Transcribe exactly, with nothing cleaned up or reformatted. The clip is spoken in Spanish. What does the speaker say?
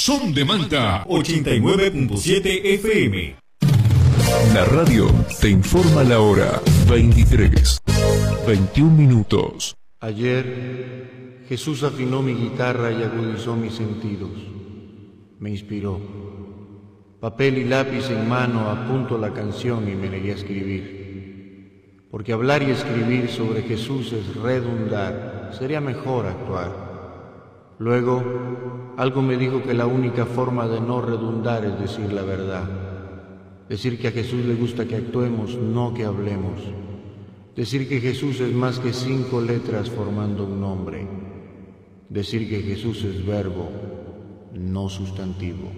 Son de Manta ochenta y nueve punto siete F M. La radio te informa la hora. Veintitrés, veintiún minutos. Ayer Jesús afinó mi guitarra y agudizó mis sentidos. Me inspiró. Papel y lápiz en mano apunto la canción y me negué a escribir. Porque hablar y escribir sobre Jesús es redundar, sería mejor actuar. Luego, algo me dijo que la única forma de no redundar es decir la verdad. Decir que a Jesús le gusta que actuemos, no que hablemos. Decir que Jesús es más que cinco letras formando un nombre. Decir que Jesús es verbo, no sustantivo.